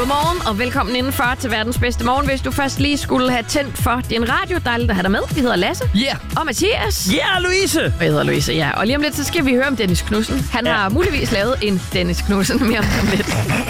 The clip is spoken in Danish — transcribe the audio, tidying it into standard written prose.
Godmorgen og velkommen indenfor til verdens bedste morgen. Hvis du først lige skulle have tændt for din radio, dejligt at have dig med. Vi hedder Lasse. Og Mathias. Louise. Og jeg hedder Louise, ja. Og lige om lidt, så skal vi høre om Dennis Knudsen. Han har muligvis lavet en Dennis Knudsen mere om lidt.